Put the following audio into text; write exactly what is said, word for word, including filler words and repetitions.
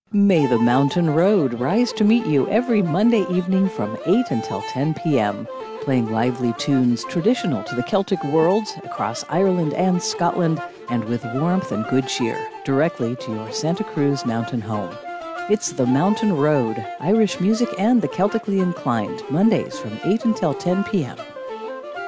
May the Mountain Road rise to meet you every Monday evening from eight until ten p.m., playing lively tunes traditional to the Celtic worlds across Ireland and Scotland, and with warmth and good cheer, directly to your Santa Cruz mountain home. It's the Mountain Road, Irish music and the Celtically inclined, Mondays from eight until ten p.m.